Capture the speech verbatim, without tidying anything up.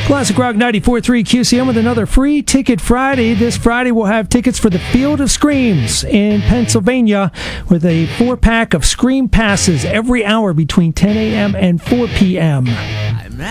Classic Rock ninety-four point three Q C M with another free ticket Friday. This Friday we'll have tickets for the Field of Screams in Pennsylvania with a four-pack of Scream passes every hour between ten a.m. and four p.m.